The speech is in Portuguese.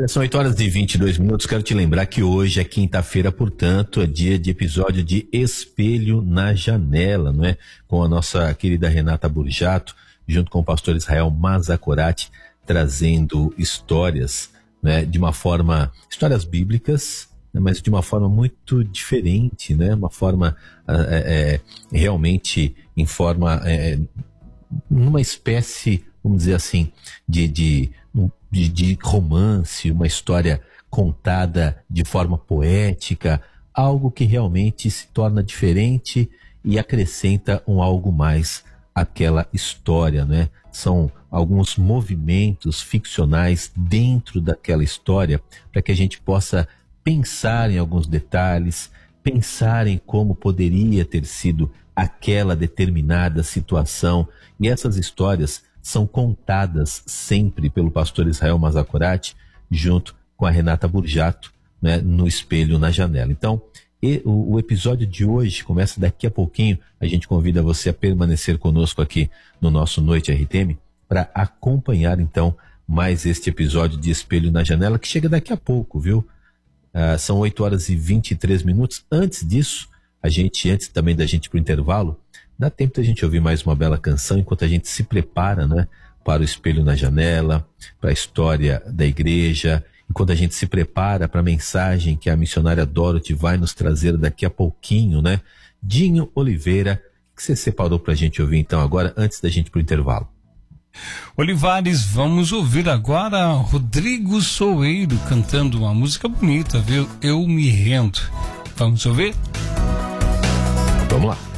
Olha, são 8h22. Quero te lembrar que hoje é quinta-feira, portanto, é dia de episódio de Espelho na Janela, não é? Com a nossa querida Renata Burjato, junto com o pastor Israel Mazakorati, trazendo histórias, né? De uma forma, histórias bíblicas, né? Mas de uma forma muito diferente, né? Uma forma realmente em forma, numa espécie, vamos dizer assim, de romance, uma história contada de forma poética, algo que realmente se torna diferente e acrescenta algo mais àquela história, né? São alguns movimentos ficcionais dentro daquela história para que a gente possa pensar em alguns detalhes, pensar em como poderia ter sido aquela determinada situação, e essas histórias são contadas sempre pelo pastor Israel Mazakorati, junto com a Renata Burjato, né, no Espelho na Janela. Então, o episódio de hoje começa daqui a pouquinho. A gente convida você a permanecer conosco aqui no nosso Noite RTM para acompanhar, então, mais este episódio de Espelho na Janela, que chega daqui a pouco, viu? São 8h23. Antes disso, antes também da gente ir para o intervalo, dá tempo da gente ouvir mais uma bela canção enquanto a gente se prepara, né, para o Espelho na Janela, para a história da igreja, enquanto a gente se prepara para a mensagem que a missionária Dorothy vai nos trazer daqui a pouquinho, né? Dinho Oliveira, que você separou para a gente ouvir então agora, antes da gente ir para o intervalo. Olivares, vamos ouvir agora Rodrigo Soeiro cantando uma música bonita, viu? Eu Me Rendo. Vamos ouvir? Vamos lá.